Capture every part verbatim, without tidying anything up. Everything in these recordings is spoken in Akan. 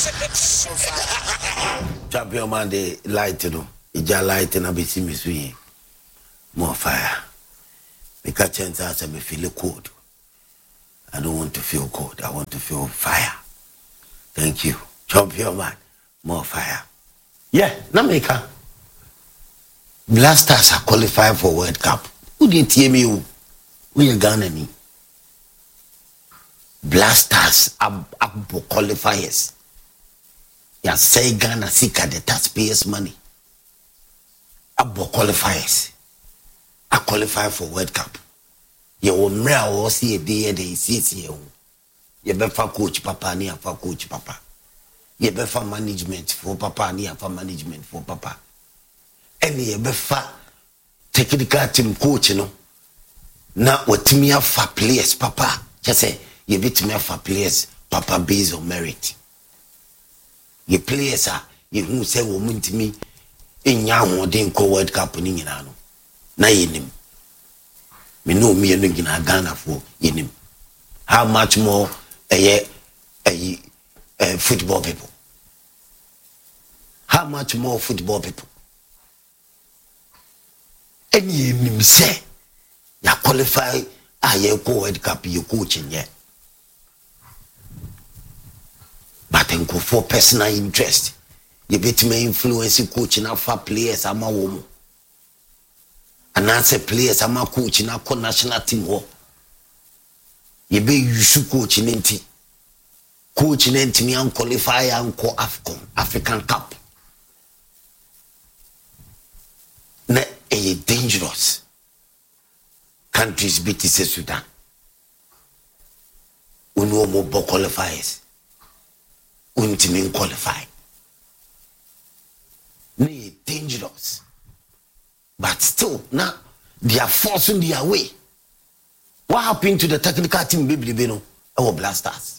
Champion man, they light, you know. It's just light and I be see me swing. More fire. Because chances I me feel cold. I don't want to feel cold. I want to feel fire. Thank you. Champion man, more fire. Yeah, Namika. Blasters are qualified for World Cup. Who didn't hear me? Who you Ghana me? Blasters are, are qualifiers. Ya say Ghana seek the taxpayers' money. Abo qualifiers. I qualify for World Cup. You will mra or see a day they see you. You better coach papa ni for coach papa. You better management for papa ni for management for papa. And you better technical team coach no. Na what me for players papa. Just say you beat me for players papa based on merit. Ye players are ye who say woman to me in Yamu didn't call World Cup in Inano. Na him. Me know me and Gina Ghana for in him. How much more a a a football people? How much more football people? And ye him say ya qualify a ye call World Cup you coaching yet. But enko for personal interest. You bet me influence coaching for players ama woman. And answer players ama coaching na national team ho. You be you should coaching enti. Coaching enti me an qualify and call AFCON, African Cup. Na a dangerous countries beat Sudan. We know more qualifiers. Ultimate qualify. Nay, dangerous. But still, now they are forcing their way. What happened to the technical team, baby Beno? Our blasters.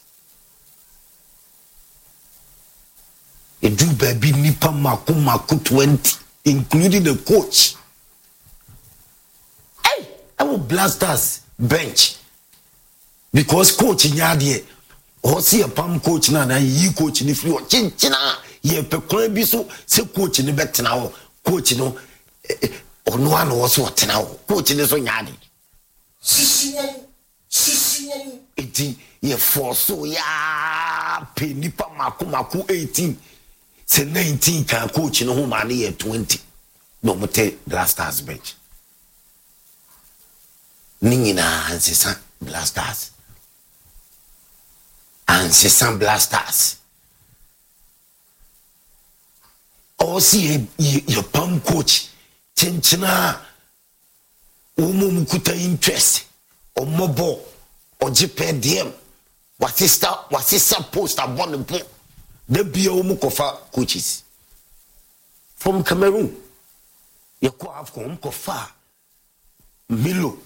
A do baby nipa maku maku twenty, including the coach. Hey, our blasters bench. Because coach in Yadie. Or see a palm coach na na yi coach ni free chin china ye pe kwan bi so se coach ni betena ho coach no ono ano wo so tena ho coach ni so nyaade sisi won sisi won eti ye force ya pe nipa maku maku eighteen se nineteen kan coach no ho ma na ye twenty no mote blasters bench ningina ansesa blasters and some blasters. Or see your palm coach, Chinchina, Umu Mukuta interest, or mobile, or Japan D M. What is that? What is that post? I want to put the Biomukofa coaches from Cameroon. You could have come Kofa Milo.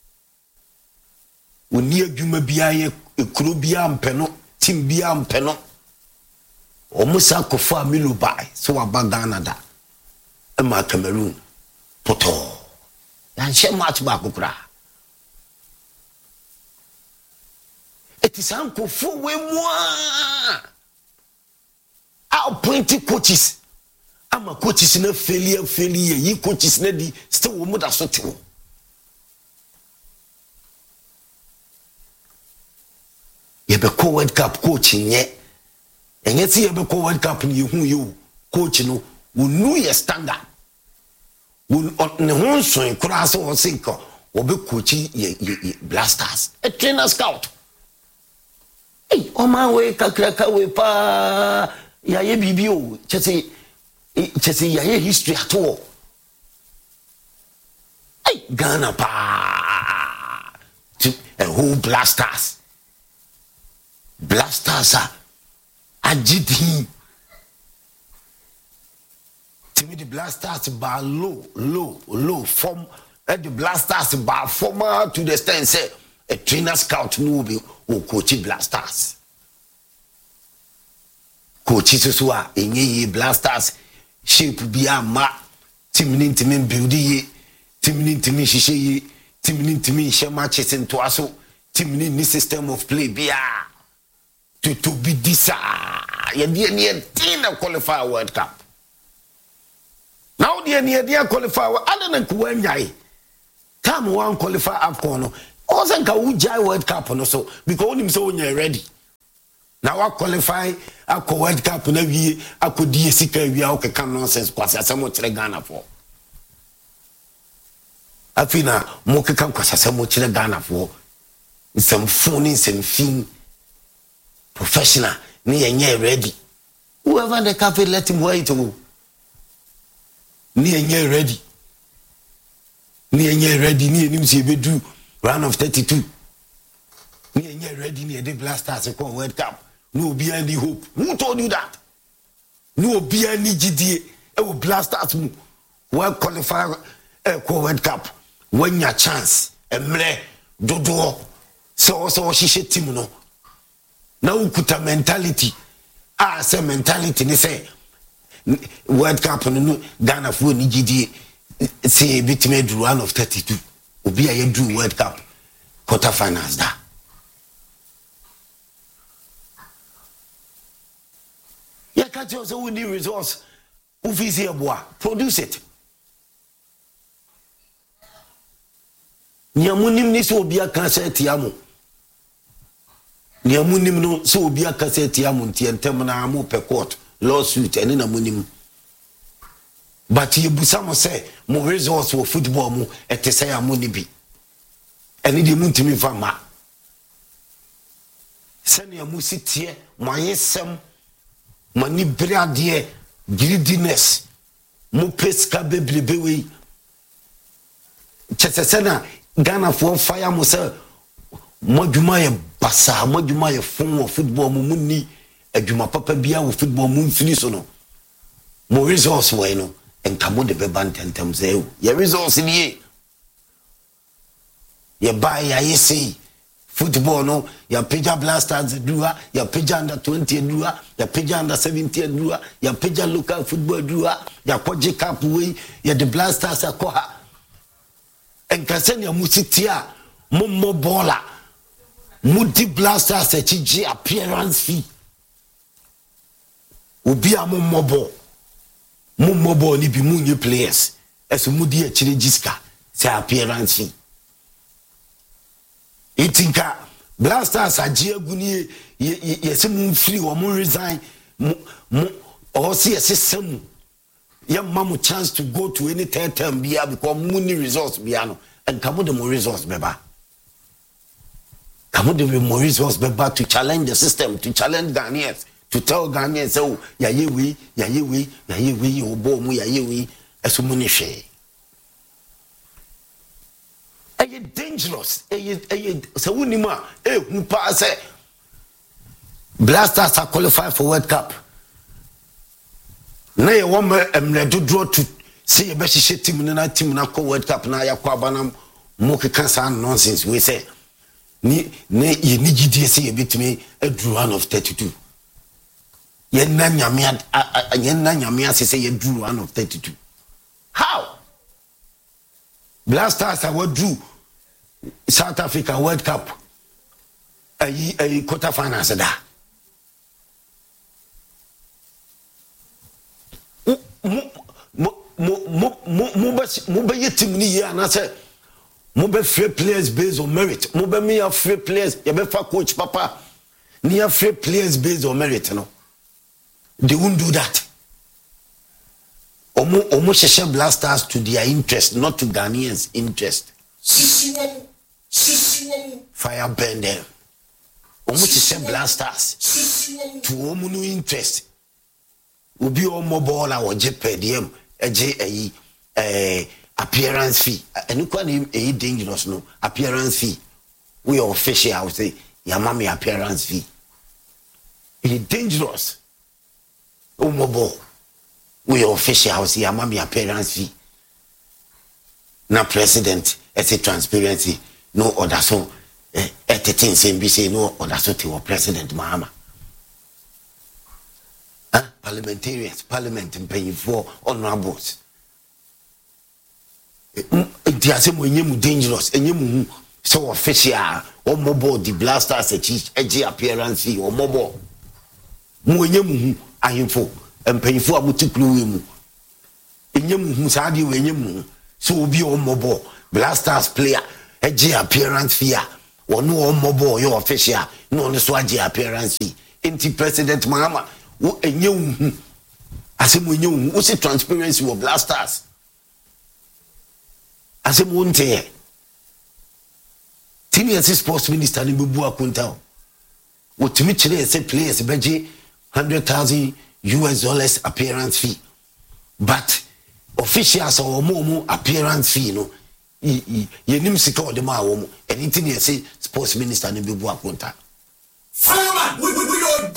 We near Juma Biaye. Krubia mpeno timbia mpeno omusa kofa milu bai so abagana da e ma Cameroon poto yan she match ba kokura etisan kofu we moi our pointy coaches ama coaches na failure failure yi coaches na di still wo mu da so te you be call World Cup coaching yet. And yet see you be call World Cup and you who you coach no will know your standard. Will on the one so in class or sinker or be coaching ye blasters. A trainer scout. Hey, on my way kakraka we pa ya ye bibio chese chese ya ye history at all. Hey, Ghana pa to a whole blasters. Blasters are agit him. To me, the blasters bar low, low, low form. And the blasters bar former to the stand say a trainer scout no be or coach blasters. Coaches who are in ye blasters shape be a ma timinin to me building timinin to me she timinin to me she matches into us timinin system of play be a to to be this ah ye dey near team qualify World Cup now dey near dey qualify other than kuanyai time one qualify AFCON no also nka ujai World Cup no so because onim so onye ready now I qualify akọ World Cup na wie akodi esika wie akeka nonsense kwasa asemo kire Ghana for afina mo keka kwasa asemo kire Ghana for some phone some fin professional ni enye ready whoever the cafe let him wait to ni enye ready ni enye ready ni enim se bedu round of thirty-two ni enye ready ni the Blasters for World Cup no be any hope who told you that no be any G D A e will Blasters mu well qualify e ko World Cup when your chance emre dodo so so shishe team no na ukuta mentality ah say mentality ni say World Cup no Ghana for ni G D A say bitime do round of thirty-two obi aye do World Cup quarter finals da ya catch us we need resource who visi eboa produce it nyamunim ni so obi aka say tiamu nyamunim no so obi aka say tiamu ntientem na amu pe court lawsuit ene na munim but ye busamo say mo resource for football mo ete say amu ni bi ene de muntimi fama sene amu sitie mo ayesem mani brade greediness mo peska bebrebewe chesesena Ghana for fire mo say modwuma ye basa modwuma ye fon of football mo munni adwuma papa bia wo football mo mfini so no mo resource we no enkamo de beba ntentem say ye resource ni ye buy ya yesi football no ya Peja Blasters dua ya Peja under twenty dua ya Peja under seventeen dua ya Peja local football dua ya Koji Cup we ya the Blasters akoha enkase ya musitia mo bola mudi Blasters e chi appearance fee obi a mo mobo mo mobo ni bi munye players eso mudi e chire jiska say appearance fee itinka Blasters agie aguni yesi mu free wo mu resign mo o si yesi semu ya mamu chance to go to any third term bia because money resource bia no and come the more resource beba come the more resource beba to challenge the system, to challenge Ghanaians, to tell Ghanaians oh ya yewe ya yewe ya yewe obo mu ya yewe eso money share e dangerous e e so wunima e hu pa say Blasters are qualified for World Cup na ye wo emredo draw to see ye be hye team na team na ko World Cup na yakwa bana mo keka sa nonsense we say ni ne ye ni gidie say ye betimi a draw one of thirty-two ye na nyame ye na nyame ase say ye draw one of thirty-two how Blasters are what drew South Africa World Cup a a quarter finals da mo mo mo mo mo be yetim ni ye na say mo be free players based on merit mo be me free players ye be fa coach papa ni free players based on merit no they won't do that omo omo sheshe Blasters to their interest not to Ghanaians interest sisiwom sisiwom fire burn them omo sheshe Blasters sisiwom to omo no interest obi o mobile a woje pediem eje eyi eh appearance fee enu kwa na e dangerous no appearance fee we official I would say ya mama appearance fee e dangerous o mobile we official I would say ya mama appearance fee na president as a transparency no other so eh thirteen say be say no other so to president mama Huh? Parliamentarians, parliament and paying for honorables. It has a more dangerous and you So official or mobile the Blasters a cheese edgy appearance or mobile. Muenyamu ahemfo empanyifo amutukuru mu. Enyam hu saade we enyam so obi o mobile Blasters player edgy appearance fear or no mobile your official no no so edgy appearance. Enti President Mahama wo enyam asem enyam wo se transparency wo Blasters. Asem wonte Senior sports minister ni bubu akunta. Wotimi kire say players beje one hundred thousand U S dollars appearance fee. But officials or more appearance fee no ye nim sika o de ma wo mo. Anything you say sports minister ni bubu akunta. Fireman, we we we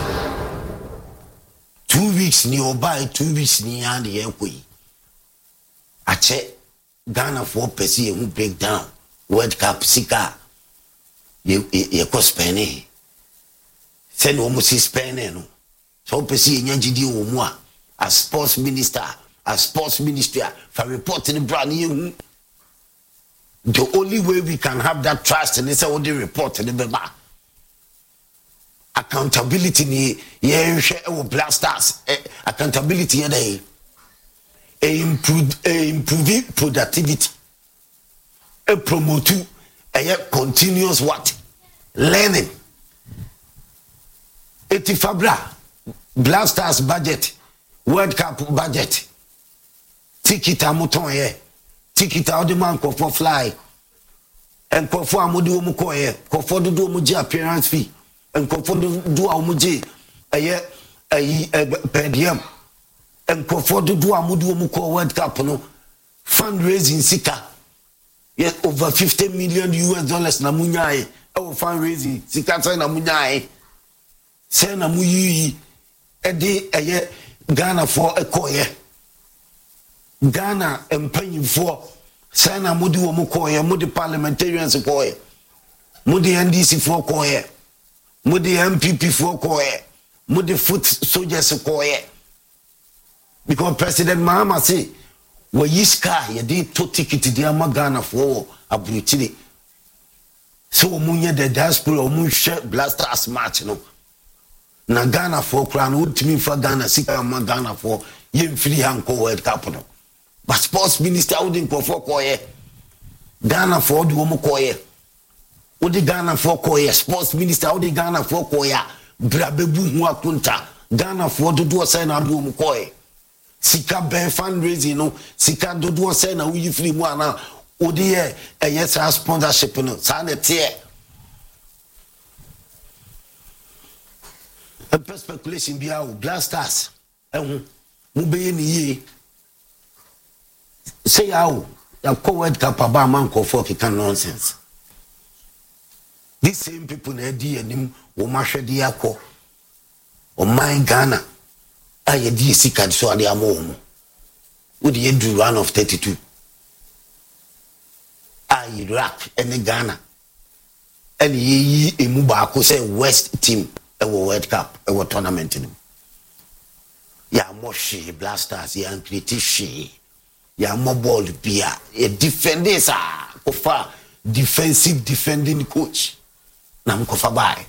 two weeks ni obai two weeks ni and ye koi. Ache Ghana for pesi who break down World Cup sika ye ye ko Spain say no mo si Spain no so pesi nyangidi wo mu a as sports minister as sports minister for reporting the brand you the only way we can have that trust and is how they report the beba accountability ni ye hwe e Blasters eh, accountability ye dey improve improve productivity a promote a continuous what learning eighty fabra Blasters budget World Cup budget ticket amoton ye ticket the man ko for fly and ko for amodi wo mu ko ye ko for do mu je appearance fee and ko for do amu je aye ayi per diem and ko for do amodi wo mu ko World Cup no fundraising sika. Yes, over fifty million U S dollars na munyae. Our fundraising. Sikata na munyae. Say na muyi. Ede eye Ghana for a koye. Ghana empanyi for. Say na mudi wo mu koye. Mudi parliamentarians koye. Mudi N D C for koye. Mudi M P P for koye. Mudi foot soldiers koye. Because President Mahama say wa yiska ye dey to ticket dey ama Ghana for abruchire so omunye the diaspora omunhwe Blasters match no na Ghana for kra no ultimi for Ghana sika ama Ghana for ye mfiri hanko World Cup no but sports minister wouldn't go for koye Ghana for the woman koye odi Ghana for koye sports minister odi Ghana for koya brabebu hu akunta Ghana for do do say na do mu koye sika ben fundraising no sika dodo say na we free mu ana odi e yes sponsorship no sa na tie a speculation bia o Blasters ehun mu be ni ye say yawo ya ko World Cup aba man ko for kikan nonsense these same people na di anim wo mahwede yakọ o man Ghana aye di sika so ade amom wo de do run of thirty-two aye Iraq and Ghana and ye emu ba ko say West team e wo World Cup e wo tournament ni ya mo she Blasters ya create she ya mo ball bia e defenders ah ko fa defensive defending coach na mo ko fa bai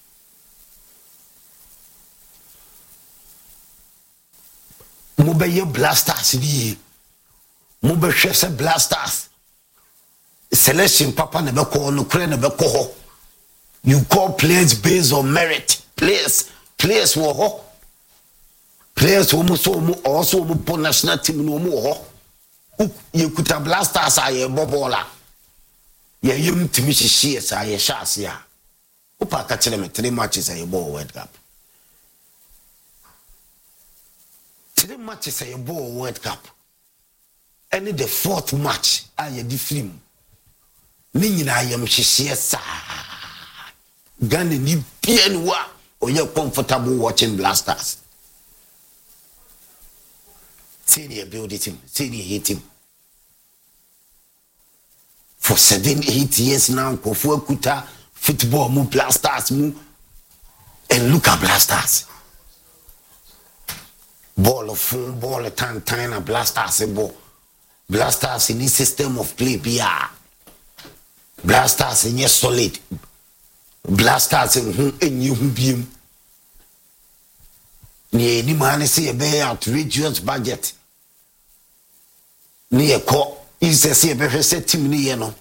mo be ye Blasters bi mo be hwe se Blasters selection papa na be ko no kre na be ko ho you call players based on merit players players wo ho players wo mo so mo also mo po national team no mo ho you kuta Blasters aye bobola ye yum timi hihie sa ye shase a upa ka kire me three matches aye ball World Cup three matches aye ball World Cup and the fourth match aye di film ni nyina aye mhihie sa Ghana ni pianwa or you're comfortable watching Blasters. Senior build it him, senior hit him. For seven, eight years now, Kofu Kuta, football, move Blasters, move, and look at Blasters. Ball of phone, ball of time, time, and Blasters, and ball. Blasters in this system of play, P R. Blasters in yes solid. Blasters in whom and you beam. Near any man see a bay outrageous budget. Near court is a see a better set team near no.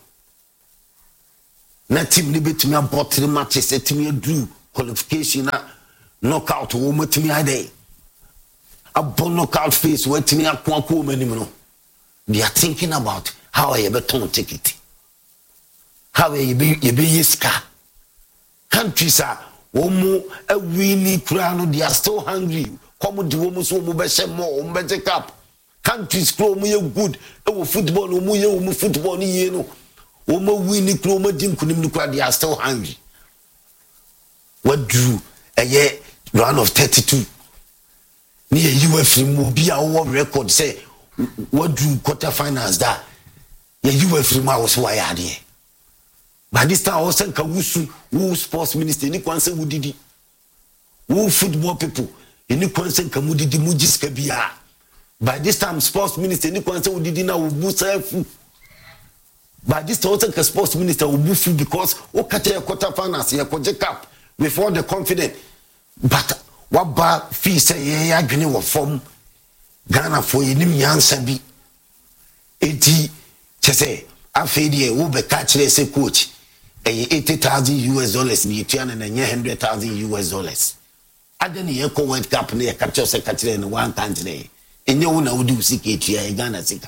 Na team libet me about three matches set me a drew qualification knockout woman to me a day. A bon knockout face wet me a quack woman. They are thinking about how I ever turn ticket. How you be you be yiska. Countries are omo a winnie crown, they are still hungry. Come the woman so mobile more, better cap. Countries grow me good, oh football, oh football, you know. Omo winnie chroma dim kunim, they are still hungry. What drew a year round of thirty-two? Near U F M will be our record say what drew quarterfinals that. Yeah, U F M was why I did. By this time, I was saying, Kawusu, who sports minister, any concern who did it, who football people, any concern Kamudi Mujis Kabia. By this time, sports minister, any concern who did it now will boost food. By this time, also sports minister will boost food because oh, catch a quarter finance, a project up before the confident. But what bad fee say, yeah, I agree with form Ghana for any answer be eighty, say, I feel you will be catch a coach. eighty thousand U S dollars ni two hundred thousand U S dollars. Ade ne yeko World Cup ne capture secretary in one country. Enye wo na wudi usika etua Ghana sika.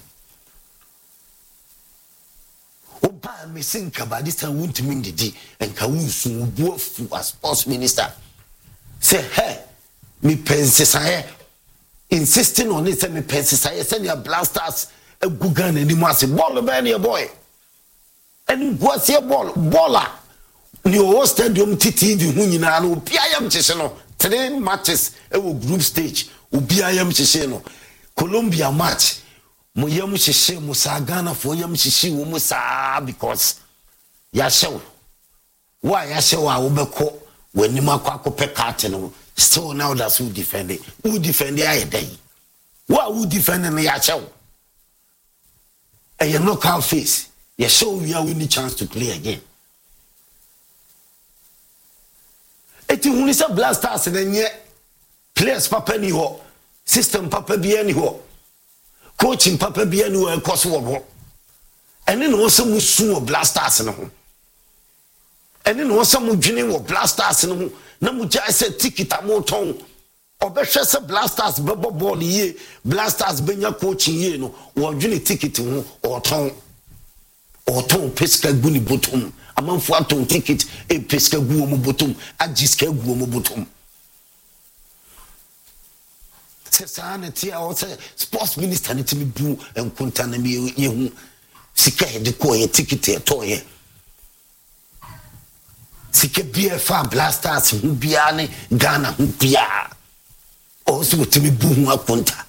Oba me sinka ba this time won't mean the and ka wusu obo fu as sports minister. Say hey me pensisaye insisting on it say me pensisaye send your blasters a Ghana ni mo ase ball be na boy. And what's your ball? Baller. New stadium T T V Hunina, Upiam Cheseno, three matches, a group stage, Ubiam Cheseno, Colombia match, Muyam Cheshe Musa Ghana for Yam Chishi Musa because Yasho. Why Yasho Ubeko when Nimakako Pekateno, so now that's who defend it. Who defend the day? Why who defend the Yasho? And you knockout face. You show we are winning chance to play again. Eti hunisa blasters and yet players papa ni ho, system papa bi ani ho, coaching papa bi ani ho e koso wo. Ene no so musu wo blasters no ho. Ene no so mudwene wo blasters no ho. Na mugya se tikita mo ton. Obehwe se blasters bebo ball ye, blasters benya coaching ye no, wo dwene ticket ho o ton. Or ton pesca guni bottom, a man for a ton ticket, a pesca guomo bottom, a jiska guomo bottom. Sasanity, I say, sports minister, and to me blue and contanami, you sika de coy ticket a toy. Sika be a far blasters who biane, Ghana who pia. Also to me boom a conta.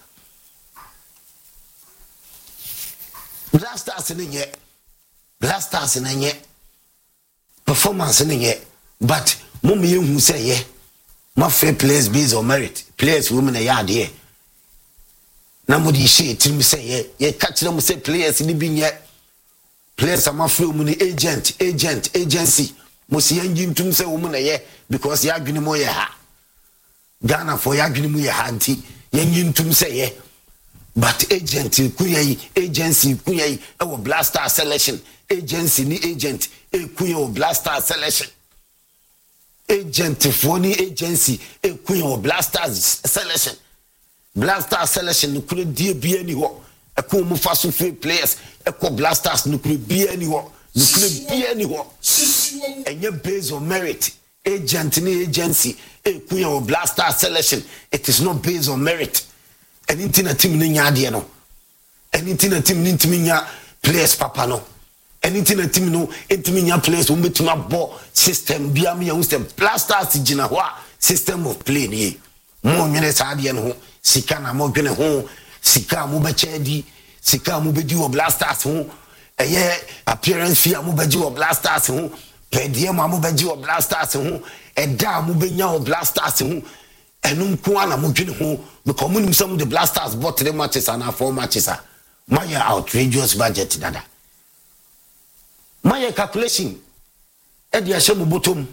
Blasters in yet. Blasters in a performance in a but mummy who say, yeah, my fair players based on merit, players women a yard here. Nobody she till me say, yeah, yeah, catch them say players in the bin yet. Players are my free money agent, agent, agency. Must young to say woman a year because Yagunimo ya Ghana for Yagunimo ya hanty, young to say, yeah. But agent, kuya agency, kuya our blaster selection. Agency ni agent e kuyo blaster selection agent for ni agency e kuyo blaster selection blaster selection no kure die bia ni ho e ko mu faso free players e ko blasters no kure bia ni ho no kure bia ni ho enye based on merit agent ni agency e kuyo blaster selection it is not based on merit anything a team ni nya de no anything a team ni ntimi nya players papa no anything a team no intimi nya players wo betuma ball system bia me use them blasters gina ho system of play ni mo nwene sa de no ho sika na mo dwene ho sika mo be chedi sika mo be di o blasters ho eye appearance fee mo be di o blasters ho pedie mo be di o blasters ho eda mo be nya o blasters ho enum ko ana mo dwene ho because mo nim some the blasters bought three matches and four matches ah my outrageous budget dada my calculation at the Ashamu bottom.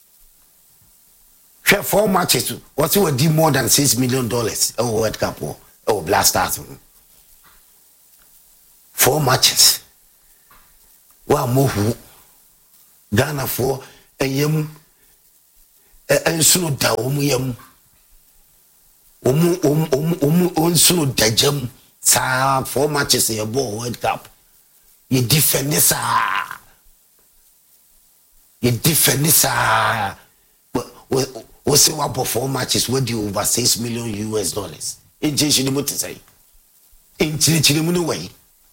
Share four matches. What's it would more than six million dollars? Oh, World Cup or oh, Blasters. Four matches. One move. Ghana for a yam. And soon down yam. Umu um um um um soon dajam. Sa four matches in a ball World Cup. You defend this. You defend this. What's the one for four matches? What do you over six million U S dollars? In Chile, say. In Chile, Chile, way.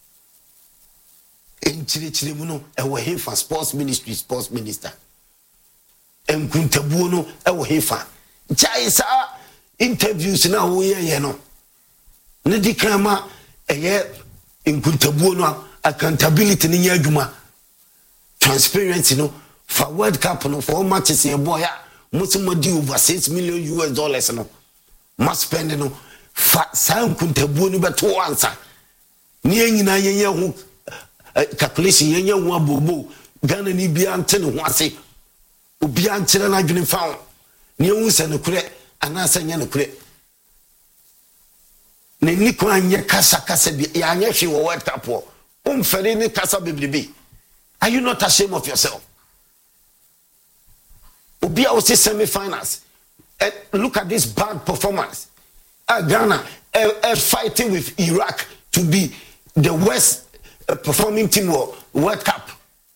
In Chile, Chile, and we're here for sports ministry, sports minister. And Kuntabuno, and we're here for Chaisa interviews now. We are, you know. Nedikama, a year in Kuntabuno, accountability in Yaguma, transparency, no, for World Cup, no, for matches in a boy. Musumadi over six million U S dollars no must spend no fa san kuntabu ni beto ansa ni nyina yenye ho calculation yenye ho abobo Ghana ni bia ante ne ho ase obi ankyere na adwene fa ni ehu se ne kure anasa nya ne kure ne ni ko anye kasa kasa bi ya anye hwe wo World Cup o umfere ni kasa bebrebe. Are you not ashamed of yourself? Obia was semi-finals. Uh, look at this bad performance. Uh, Ghana uh, uh, fighting with Iraq to be the worst uh, performing team of World Cup.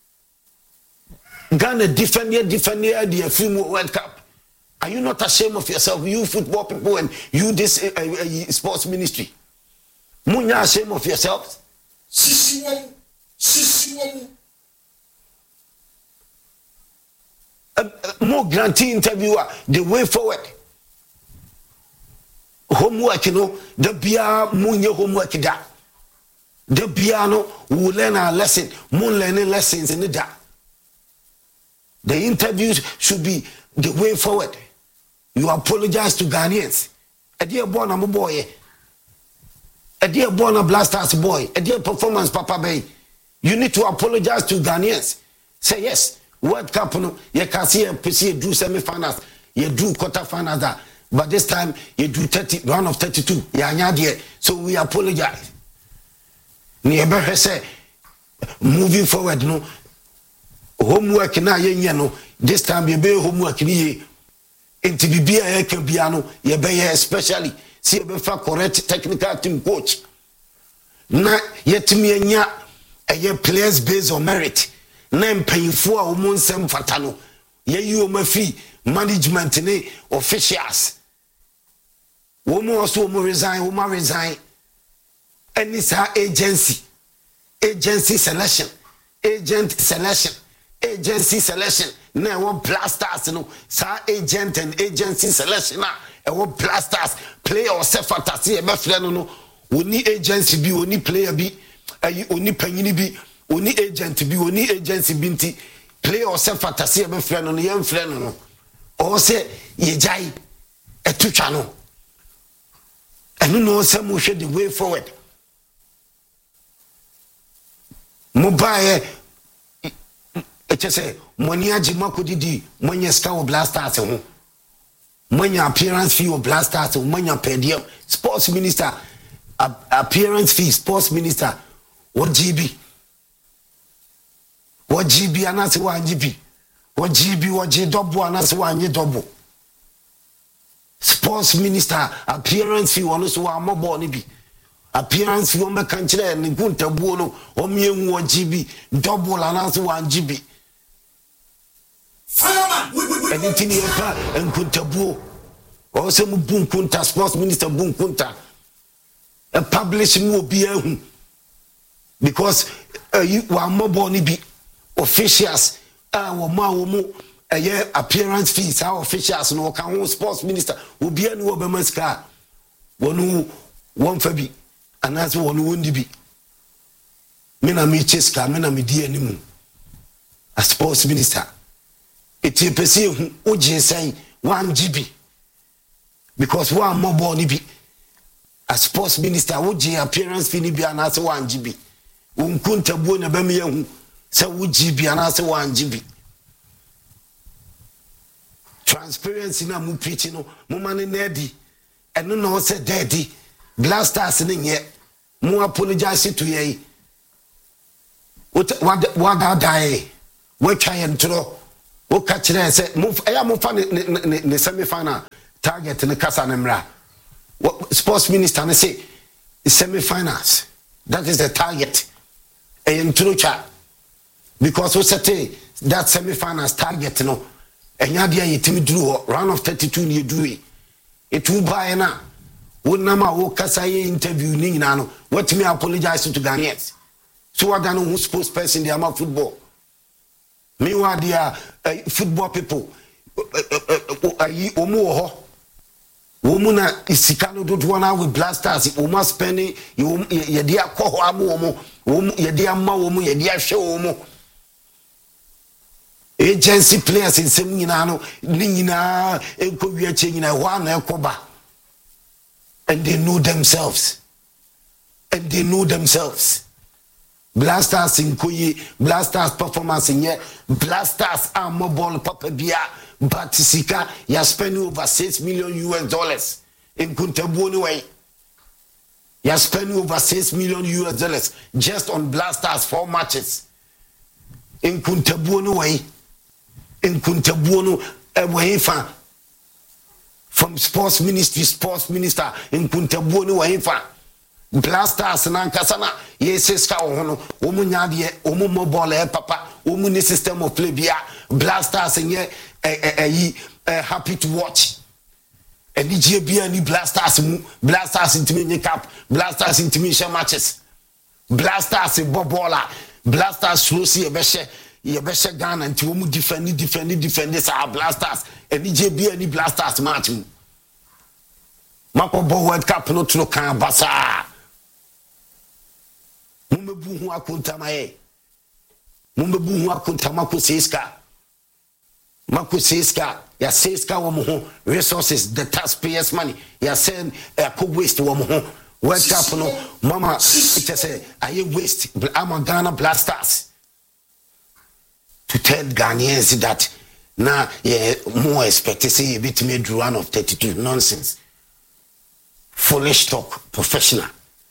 Ghana defended, defended the FIMO World Cup. Are you not ashamed of yourself, you football people and you this uh, uh, sports ministry? Munya ashamed of yourselves? Sisi, sisi. Uh, uh, more grantee interviewer, the way forward. Homework, you know, the bia munye homework da. The piano will learn our lesson, more learning lessons in the da. The interviews should be the way forward. You apologize to Ghanaians. A dear born a boy, a dear born a Blasters boy, a dear performance Papa Bay. You need to apologize to Ghanaians. Say yes. World Cup, no, you can see and see do semi-finals, you do quarter-finals, that, but this time you do thirty, round of thirty-two. Yeah, yeah, so we apologize. Never say, moving forward, no, homework now, you know, this time you be homework, ni into the B I A piano, you be especially see a correct technical team coach. Now, yet me and ya, a players based on merit. Nem painful a woman sem fatano. Ye you ma free management ne officials. Woman also mo resign, woman resign. And it's her agency. Agency selection. Agent selection. Agency selection. Na one blasters no. Sa agent and agency selection na. E one blasters play yourself fantasy e be friend no. Oni agency bi, oni player bi, ayi oni panyini bi. Oni agent bi, oni agency binti play yourself fantasy ebe friend no yem friend no o se ye jai etutwa no enu no se mo hwe the way forward mo bae e chese moni agi makodidi monye ska o Blasters ho monye appearance fee o Blasters ho monye per diem sports minister appearance fee sports minister what G B what G B anase one G B what G B what G double anase one G double sports minister appearance fee one so one more bi appearance fee one be kanchire ni kuntabuo no o mienwu one G B double anase one G B fireman anything you can and kuntabuo o se mu bunkunta sports minister bunkunta e publish mu obi ehun because uh, you one more ni bi officials ah wo ma wo mu eh appearance fees our officials no kan wo sports minister obi anu wo be maska wonu won fa bi anaze wonu wondi bi me na me cheska me na me di animu a sports minister eti pese hu oje sen one G B because one more ni bi a sports minister oje appearance fee ni bi anaze one G B unkunta buo na ba me hu say wo G B and I say one G B. Transparency na mu preaching no mo man nerdy eno no say daddy blasters ni nye mo apologize to ye what what what die we try and throw wo ka kire say mo eya mo fa ne semi final target ne kasa ne mra sports minister ne say semi finals that is the target and through cha because we set that semi finals target no enya dia yetimi duru round of thirty-two ni duru it will buy na wonama wo kasa ye interview ni nyina no what me apologize to Ghanaians so what dan who sports person dey am football me wa dia uh, football people ayi omu ho womu na isikano dodo na with blasters omu spending ye dia akọ amu omu omu ye dia ma omu ye dia hwe omu agency players in some nyina ni nyina enko wiache nyina wa na ekoba and they know themselves and they know themselves blasters in koyi blasters performance in ye blasters are mobile papa bia but sika ya spend over six million U S dollars in kuntabu ni way ya spend over six million U S dollars just on blasters four matches in kuntabu ni way in Kuntabuono Ewahifa from sports ministry, sports minister in Kuntabuono Wahifa. Blasters Nankasana, yes, Hono, Omunyadi, Omu mobile papa, Omuni system of play bia, blasters and ye happy to watch. And the J B and blasters, blasters intimidation cup, blasters intimidation matches, blasters in Bobola, blasters slow see a beshe. Ye beshe Ghana and to mu defend defend defend this our blasters and the J B and blasters match Mako bo World Cup no tro kan basa Mumbebu hu akunta mae Mumbebu hu akunta mako seska Mako seska ya seska wo mo ho resources the taxpayers money ya send a co waste wo mo ho World Cup no mama it say aye waste am Ghana blasters to tell Ghanaians that now yeah more expect to see a bit made run of thirty-two nonsense foolish talk professional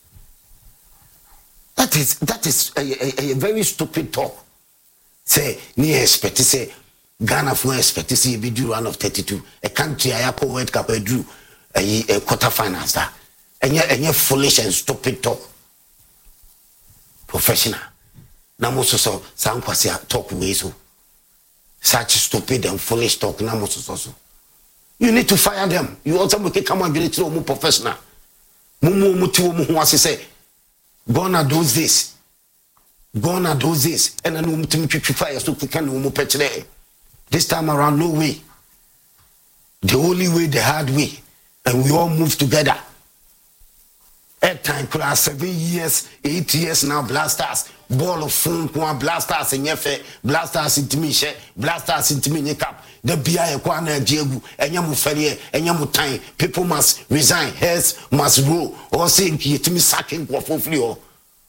that is that is a, a, a very stupid talk say near expect to say Ghana for expect to see a bit run of thirty-two a country I have World Cup I drew a, a quarter finals that and yet and yet foolish and stupid talk professional. Namoso so sankwasi talk way so such stupid and foolish talk namoso so you need to fire them you also make come and get to more professional mumu muti wo mu ho ase say gonna do this gonna do this and then we to twitwi fire so can no mu pechre this time around no way the only way the hard way and we all move together at time class seven years eight years now blasters ball of phone kwa blasters enyefe blasters intimishe blasters intiminye cap the bia e kwa na diegu enye mu fere enye mu time people must resign heads must roll or say yetimi sacking kwa fofli o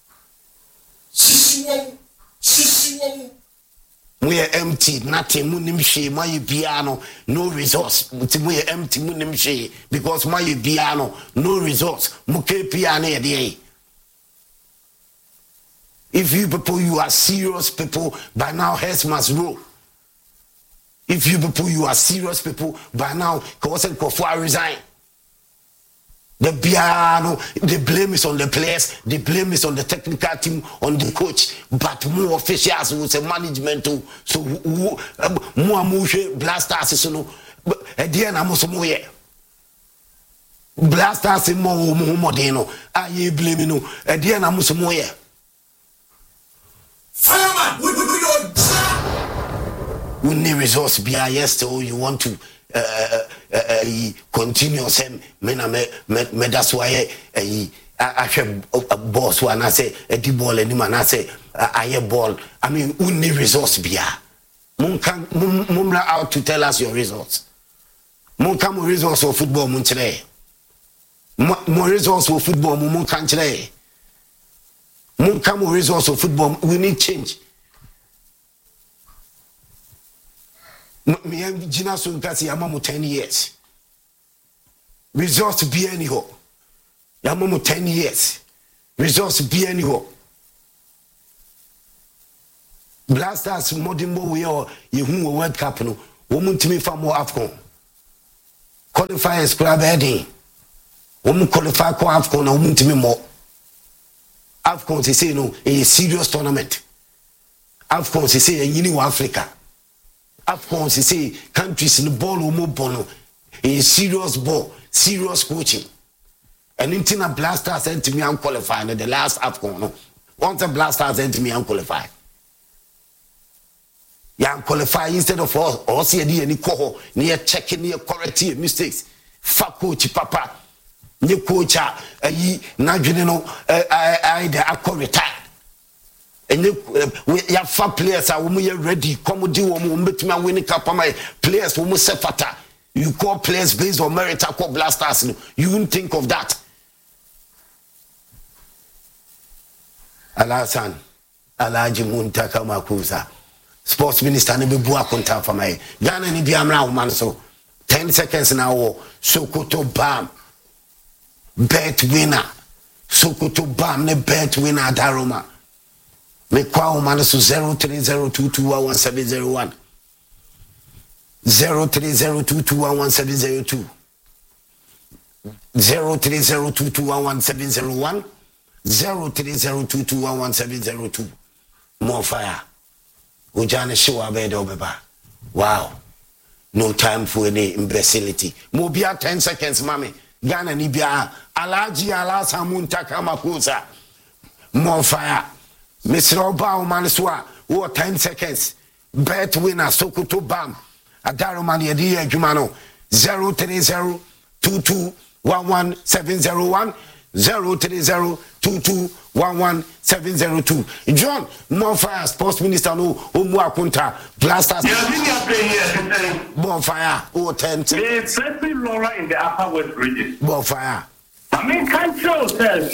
sisiwo sisiwo we are empty nothing munim she my piano no resource we are empty munim she because my piano no resource muke piano e if you people you are serious people by now heads must roll if you people you are serious people by now cause and Kofu resign the piano the blame is on the players the blame is on the technical team on the coach but more officials will say management too so more more blasters so no at the end I'm also more blasters more more no I blame no at the end I'm also more fireman we we we we need resource be yes so you want to uh, uh, uh, continue same me na me me that's why I I a boss one I say a di ball any man I say I ball I mean we need resource be mun kan mun out to tell us your results mun kan mo results of football mun today mo results of football mun kan today mun kan mo results of football we need change Me and Gina Sunkasi Yamamu ten years. Results be any ho. Yamamu ten years. Results be any ho. Blasters Modimbo we are you who World Cup no woman to me for more AFCON. Qualifiers club heading. Woman qualify for AFCON and woman to me more. AFCON they say no a serious tournament. AFCON they say a new Africa. AFCON they say countries in the ball woman bono a serious ball, serious coaching. And until a Blasters sent to me unqualified the last AFCON no. Once a Blasters sent to me unqualified. You qualify instead of all or see any coho near checking near correcting mistakes. Fuck coach papa. New coach a ye najuno I the acco retire. And you have fat players are when you're ready. Come do one bet me winning cup my players who must sefata. You call players based on merit call Blasters. You wouldn't think of that. Alasan Alaji Muntaka Makusa. Sports minister ne bebu akonta for my Ghana ni biamra woman so ten seconds now Sokoto Bam bet winner Sokoto Bam ne bet winner Daroma me kwa woman so zero three zero two two one one seven zero one zero three zero two two one one seven zero two zero three zero two two one one seven zero one zero three zero two two one one seven zero two more fire. Ujana showa bed obeba. Wow. No time for any imbecility. Mobia ten seconds, mommy. Ghana nibia. Alaji alasa muntaka makusa. More fire. Mister Obao Manswa. Who ten seconds. Bet winner. Sokoto Bam. Adaro mani ediye jumano. zero three zero two two one one seven zero one zero three zero two two one one seven zero two. John, Bonfire, Sports Minister, no, Umwa Kunta, Blasters. Bonfire, oh, ten. They Presley Laura in the Upper West region. Bonfire. I mean, can't show, sir.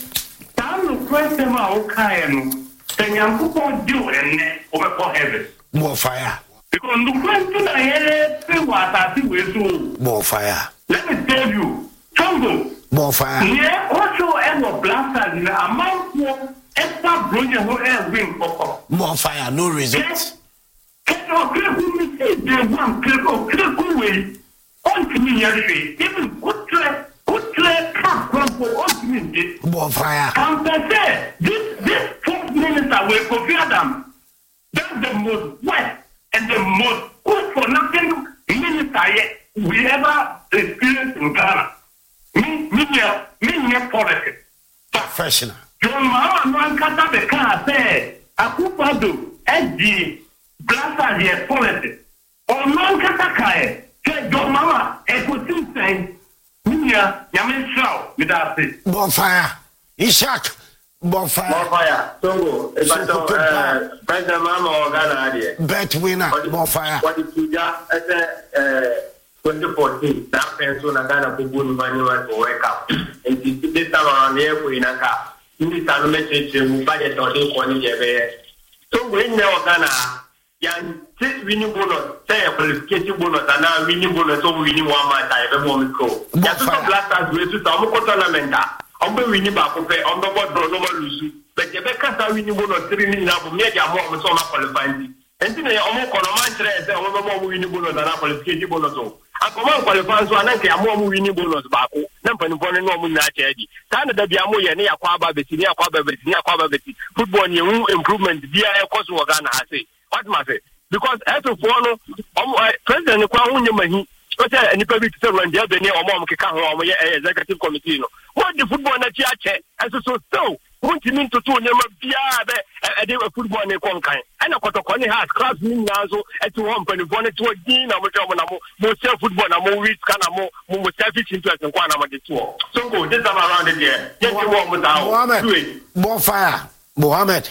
Time to question my okay, and then you could do and over for heaven. Bonfire. Because the question I had, what I think we do. Bonfire. Let me tell you, Congo. Bonfire. Yeah, also ever Blasters in a month for extra brilliant who air wing for Bonfire, no results. Can you agree with me? They want to click away on to me yesterday. Even good trade, good trade, can't come for on to me. Bonfire. And they say, this, this fourth minister will confirm them. That's the most wet and the most good for nothing minister yet we ever experienced in Ghana. Me, me, me, me, politics. Professional. Your mama, no one the car say, I could do the Blasters here politics. Or no Katakae, say, your mama, a good thing saying, me, Yamin Shaw, with us. Bonfire. Ishak. Bonfire. Bonfire. So, if I don't, uh, President Mama or Ghana, bet winner. Bonfire. What did you just, uh, twenty fourteen, that person and Ghana people manual to wake up. And this time around here for in a car. In this time, message to budget or think on it. So when now Ghana, young six winning bonus, say a qualification bonus, and now winning bonus, so winning one month, I have a moment go. Yes, to Blasters, we to some tournament. I'm be winning back on the board, no more lose. But the Becca winning bonus three million up, maybe I'm more so qualified. And then I'm more command, I'm more winning bonus than a qualification bonus. I come on qualify so ananke amo winning bonus baako na mpanimfo no no mu na chaji sana da bia mo ye ne yakwa aba beti ne yakwa aba beti ne yakwa aba beti football ne hu improvement bia e koso wo Ghana ase what ma say because eto for no president ne kwa hu nyemahi o say anipa bi tse run dia be ne omo omo keka ho omo ye executive committee no what the football na chi ache eso so so won't mean to to nyema bia be e de football ne kon kan ana kotoko ne ha class ni nyazo eto ho mpanimfo ne to din na mo twa na mo mo say football na mo week kana mo mo selfish interest nkwa na mo de to so go this time around there get you one without Mohammed Bonfire Mohammed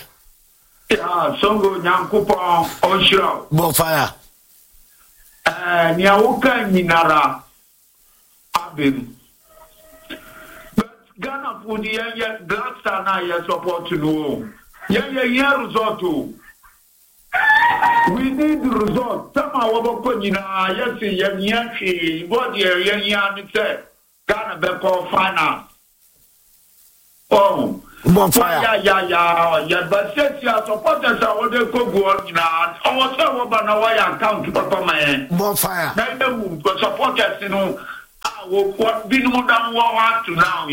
ah songo nyankopon onshira Bonfire eh ni awuka nyinara abem Ghana for the young Blasters na ya support no yeah yeah yeah result We need results. Some of our Konina, yes, Yanyashi, what year Yanyan said, Ghana Beko finance. Oh, bonfire. Yeah, yeah, yeah, yeah, but since your supporters are all the Kogo now, I was over now, I account to Papa Man. Bonfire. Then the supporters, you know, what been more than one to now.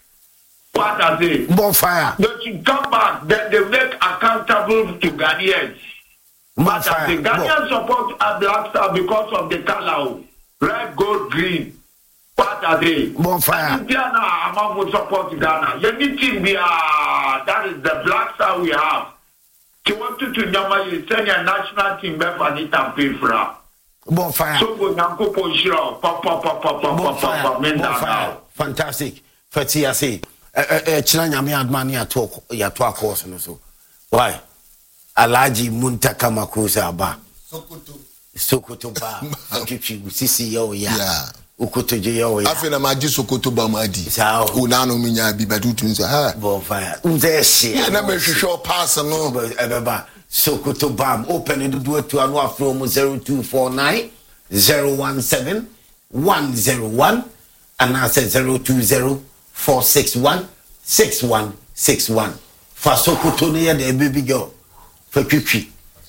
What are they? Bonfire. They should come back, then they make accountable to Ghanaians. But the Ghanaian support a Black Star because of the color, red, gold, green. What are they? Bonfire. Indiana, I'm going to support Ghana. You need to be that is the Black Star we have. You want to do you send your national team back for the pay for. Bonfire. So we can go for sure. Pop, pop, pop, pop, pop, pop, Bonfire. Fantastic. Fati I say. Eh, China nyame admani ya to ya to course no so. Why? Alaji Muntaka Makusa aba. Sokoto. Sokoto ba. Akichi sisi yo ya. Yeah. Ukoto je yo ya. Afena maji Sokoto ba madi. Sao. Unano minya bi batutu nso ha. Bonfire. Unze shi. Na me hwehwe pass no. Ebeba. Sokoto bam. Open the door to anu afro zero two four nine zero one seven one zero one and I said zero two zero four six one six one six one. For Sokoto near the baby girl. For Kiki.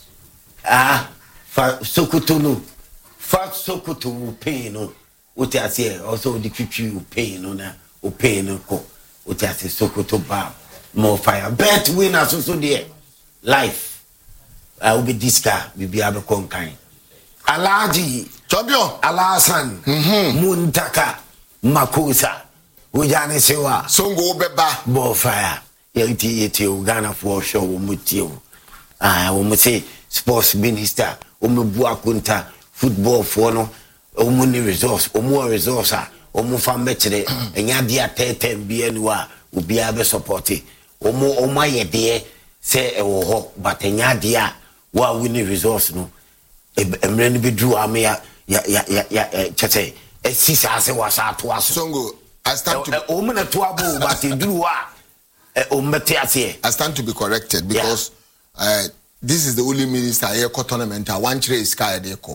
Ah, for Sokoto no. For Sokoto will pay no. What I say also the Kiki will pay no na. Will pay no ko. What I say Sokoto bar. More fire. Bet winners also there. Life. I will be this guy. We be able to kind. Alaji. Champion. Alasan. Mhm. Muntaka. Makusa. Ujane sewa. Songo beba. Bonfire. Yeti yeti Uganda for show umutio. Ah, umute sports minister. Umubu akunta football for no. Umuni resource. Umu resource. Umu fambetre. Enya dia tete bienwa. Ubi abe supporti. Umu uma yedie se ewo ho. But enya dia wa winning resource no. Emreni bidru ame ya ya ya ya ya chete. Esisa ase wasa to aso. Songo. I stand to O mena to abo but idru wa o mete ase. I stand to be corrected because yeah. uh, this is the only minister here co tournament one trade sky dey ko.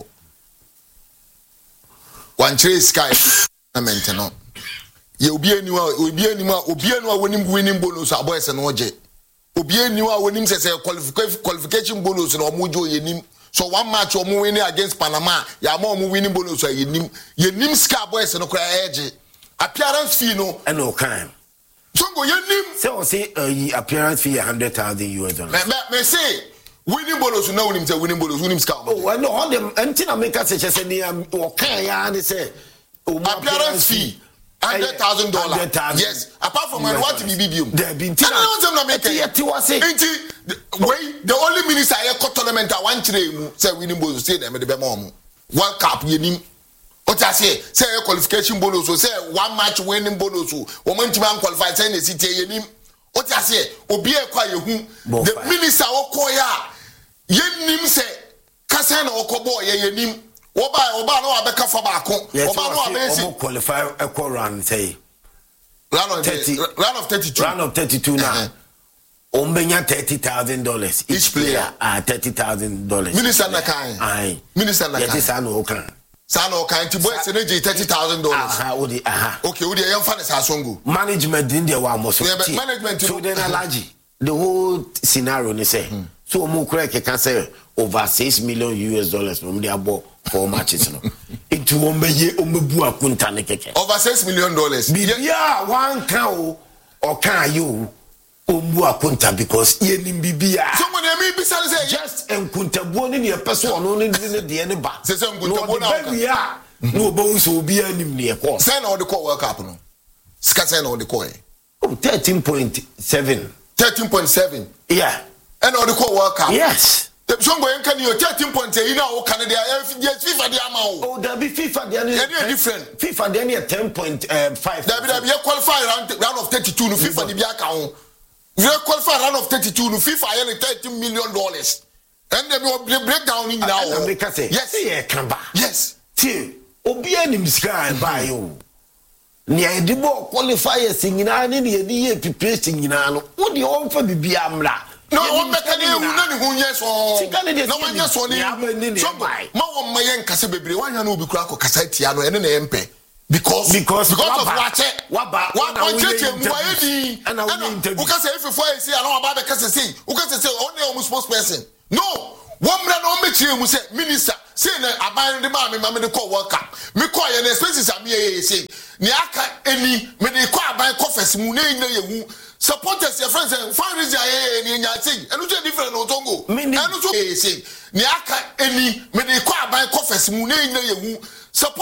One trade sky tournament no. Ye obi aniwa obi aniwa obi aniwa wonim winning bonus aboys no oje. Obi aniwa wonim say say qualification bonus no omojo yenim. So one match omo winning against Panama ya ma omo winning bonus yenim. Yenim sky boys no kra eje. Appearance fee no and no crime. Songo yenim. So say uh, appearance fee one hundred thousand U S dollars. Me me say winning bonus no winning say winning bonus winning scout. Oh, I know all them until I make us say say ni o kan ya ni say appearance fee one hundred thousand dollars. Yes, apart from what to be bibium. There been I don't know make it was say wait the only minister here cut tournament one trade say winning bonus say them the be mom. World Cup yenim. What I say, say a qualification bonus, or say one match winning bonus, or man to man qualify say the city yenim. What I say, obi e kwa yehu. The minister okoya yenim say kasa na okobo ye yenim. Oba oba no abeka fa baako. Oba no abesi qualify a run say round of thirty round of thirty-two round of thirty-two now. Ombenya thirty thousand dollars each player. Ah, thirty thousand dollars. Minister na kan. Aye. Minister na kan. Yes, I know kan. Sano kan ti boy say thirty thousand dollars. Aha, odi aha. Okay, odi e yamfa ne Songo. Management din there wa mo so. Management so then allergy. The whole scenario ni say. Hmm. So mo kura ke can say over six million U S dollars from the abo four matches no. Into ombeye ombu akunta ne keke. Over six million dollars. Yeah, one can o or can you ombu akunta because ye nim bibia. Someone me be say just enkuntabuo ni ne person no ne ne de ne ba. Say say enkuntabuo na. Yeah. No bon so obi anim ne ko. Say na o de call World Cup no. Ska say na o de call. Oh, thirteen point seven. thirteen point seven. Yeah. And o de call World Cup. Yes. The Songo en kan you thirteen point eight na o Canada yes FIFA dey ama o. Oh, there be FIFA dey any different. FIFA dey near ten point five. There be there be qualify round round of thirty-two no FIFA dey be aka ho. We qualify round of thirty-two no FIFA here thirteen million dollars. And then we break down in now. Yes, yeah, can ba. Yes. See, obi anim sky buy you. Nia edibo qualifiers nyina ne ne ye preparation nyina no. Wo de on fa bibia mra. no one make any who nani who yes or no one yes or ni so ma won ma yen kase bebre wan hwa no obi kura ko kasa tia no ene na empe because because because of wache waba one cheche mu ayedi and who can say if you say I know about the kase say who can say only almost spokesperson no one man no me chire mu say minister say na aban de ma me ma me de call work up me call ye na expenses am ye say ni aka eni me de call aban confess mu na ina ye hu supporters your friends and fundraiser ye ni nya say enu je different no tongo enu so say ni aka eni me de call aban confess mu na ina ye hu support